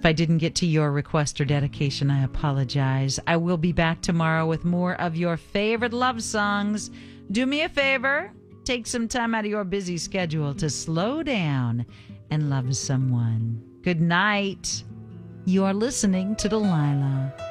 If I didn't get to your request or dedication, I apologize. I will be back tomorrow with more of your favorite love songs. Do me a favor. Take some time out of your busy schedule to slow down and love someone. Good night. You are listening to Delilah.